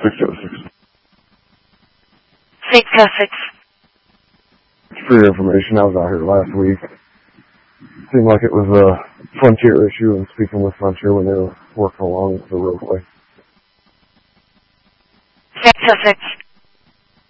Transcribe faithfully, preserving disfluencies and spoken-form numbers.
six oh six. six oh six. For your information, I was out here last week. Seemed like it was a Frontier issue, and speaking with Frontier when they were working along the roadway. six oh six.